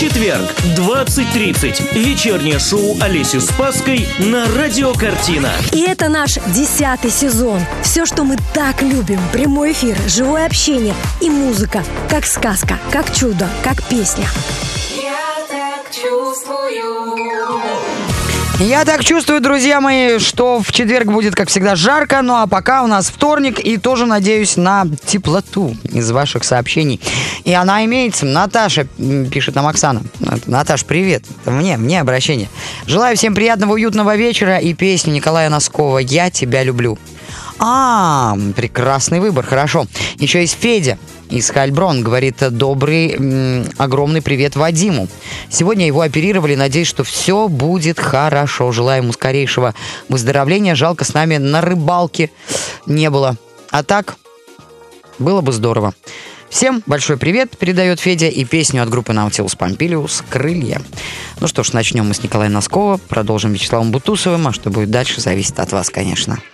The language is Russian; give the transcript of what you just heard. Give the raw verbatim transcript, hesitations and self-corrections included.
четверг, двадцать тридцать. Вечернее шоу Олеси Спасской на Радио Картина. И это наш десятый сезон. Все, что мы так любим. Прямой эфир, живое общение и музыка. Как сказка, как чудо, как песня. Я так чувствую. Я так чувствую, друзья мои, что в четверг будет, как всегда, жарко. Ну а пока у нас вторник, и тоже надеюсь на теплоту из ваших сообщений. И она имеется. Наташа, пишет нам Оксана. Наташ, привет. Это мне, мне обращение. Желаю всем приятного, уютного вечера и песню Николая Носкова «Я тебя люблю». А, прекрасный выбор, хорошо. Еще есть Федя из Хальброн, говорит: добрый, м- огромный привет Вадиму. Сегодня его оперировали, надеюсь, что все будет хорошо. Желаю ему скорейшего выздоровления. Жалко, с нами на рыбалке не было. А так, было бы здорово. Всем большой привет, передает Федя, и песню от группы Nautilus Pompilius «Крылья». Ну что ж, начнем мы с Николая Носкова, продолжим Вячеславом Бутусовым, а что будет дальше, зависит от вас, конечно.